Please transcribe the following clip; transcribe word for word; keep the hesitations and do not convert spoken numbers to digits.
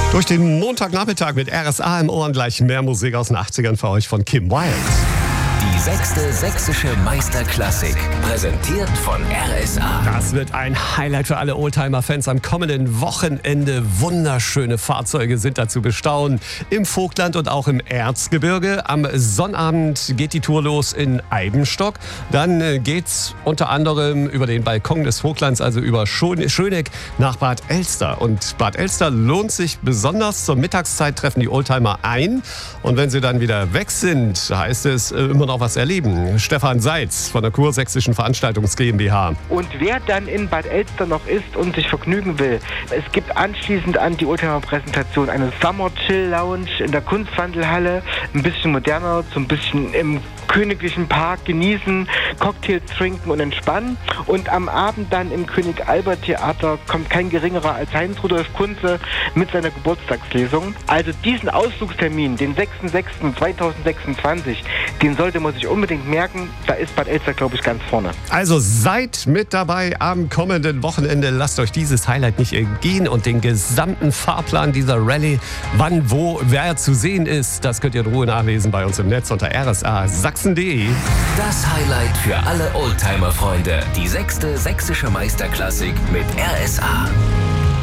Durch den Montagnachmittag mit R S A im Ohr und gleich mehr Musik aus den achtzigern für euch von Kim Wilde. Die sechste sächsische Meisterklassik, präsentiert von R S A. Das wird ein Highlight für alle Oldtimer-Fans am kommenden Wochenende. Wunderschöne Fahrzeuge sind da zu bestaunen im Vogtland und auch im Erzgebirge. Am Sonnabend geht die Tour los in Eibenstock. Dann geht's unter anderem über den Balkon des Vogtlands, also über Schöneck nach Bad Elster. Und Bad Elster lohnt sich besonders. Zur Mittagszeit treffen die Oldtimer ein. Und wenn sie dann wieder weg sind, heißt es immer noch was erleben. Stefan Seitz von der Kursächsischen Veranstaltungs GmbH. Und wer dann in Bad Elster noch ist und sich vergnügen will, es gibt anschließend an die Oldtimer-Präsentation eine Summer Chill Lounge in der Kunstwandelhalle. Ein bisschen moderner, so ein bisschen im Königlichen Park genießen, Cocktails trinken und entspannen. Und am Abend dann im König Albert Theater kommt kein geringerer als Heinz Rudolf Kunze mit seiner Geburtstagslesung. Also diesen Ausflugstermin, den sechster sechster zweitausendsechsundzwanzig, den sollte man sich unbedingt merken. Da ist Bad Elster, glaube ich, ganz vorne. Also seid mit dabei am kommenden Wochenende. Lasst euch dieses Highlight nicht entgehen und den gesamten Fahrplan dieser Rallye, wann, wo, wer zu sehen ist, das könnt ihr in Ruhe nachlesen bei uns im Netz unter r s a sachsen punkt d e. Das Highlight für alle Oldtimer-Freunde. Die sechste sächsische Meisterklassik mit R S A.